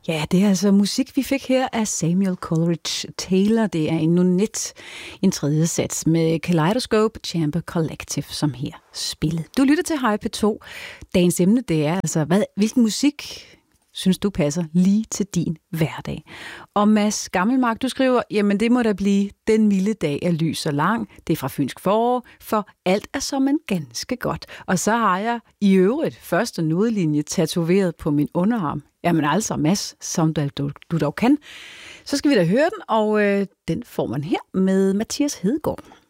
Ja, det er altså musik, vi fik her af Samuel Coleridge Taylor. Det er en nonet, en tredje sats med Kaleidoscope Chamber Collective, som her spillet. Du lytter til Hej P2. Dagens emne, det er altså, hvilken musik synes du passer lige til din hverdag? Og Mads Gammelmark, du skriver, jamen det må da blive Den milde dag er lys og lang. Det er fra Fynsk Forår, for alt er som en ganske godt. Og så har jeg i øvrigt første nodelinje tatoveret på min underarm. Jamen altså, Mads, som du dog kan. Så skal vi da høre den, og den får man her med Mathias Hedegaard.